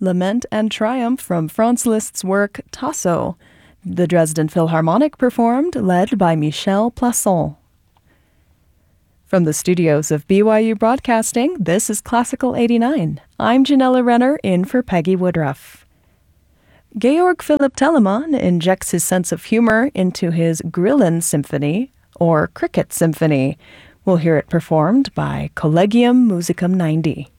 Lament and Triumph from Franz Liszt's work Tasso. The Dresden Philharmonic performed, led by Michel Plasson. From the studios of BYU Broadcasting, this is Classical 89. I'm Janella Renner, in for Peggy Woodruff. Georg Philipp Telemann injects his sense of humor into his Grillen Symphony, or Cricket Symphony. We'll hear it performed by Collegium Musicum 90.